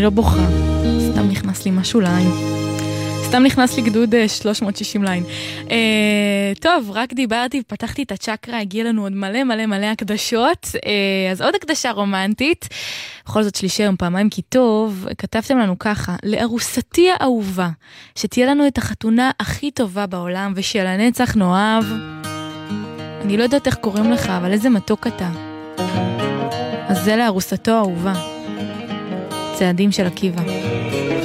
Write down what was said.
אני לא בוכה, סתם נכנס לי משהו לעין. סתם נכנס לי גדוד 360 ליין. טוב, רק דיברתי, פתחתי את הצ'קרה, הגיע לנו עוד מלא מלא מלא הקדשות, אז עוד הקדשה רומנטית, בכל זאת שלישי היום פעמיים כי טוב, כתבתם לנו ככה, לארוסתי האהובה, שתהיה לנו את החתונה הכי טובה בעולם, ושל הנצח נאהב, אני לא יודעת איך קוראים לך, אבל איזה מתוק אתה. אז זה לארוסתו האהובה, צעדים של עקיבא.